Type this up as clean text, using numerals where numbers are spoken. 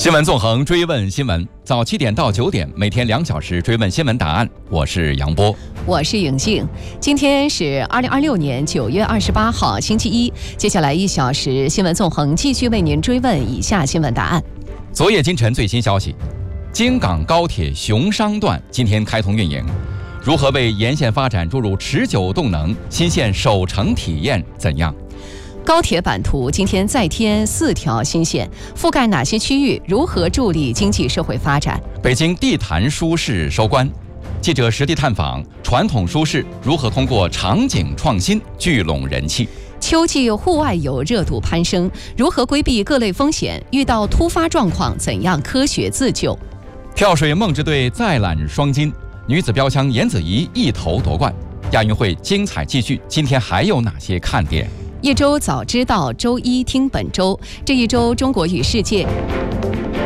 新闻纵横，追问新闻，早7点到9点，每天2小时追问新闻答案。我是杨波， 我是颖静。今天是2026年9月28号，星期一。接下来1小时，新闻纵横继续为您追问以下新闻答案。 昨夜今晨最新消息，京港高铁熊商段今天开通运营，如何为沿线发展注入持久动能？新线首程体验怎样？ 高铁版图今天再添4条新线，覆盖哪些区域？如何助力经济社会发展？ 北京地坛书市收官，记者实地探访传统书市如何通过场景创新聚拢人气。 秋季户外游热度攀升，如何规避各类风险？遇到突发状况怎样科学自救？ 跳水梦之队再揽双金，女子标枪严子怡一头夺冠。亚运会精彩继续，今天还有哪些看点？ 一周早知道，周一听本周。这一周，中国与世界。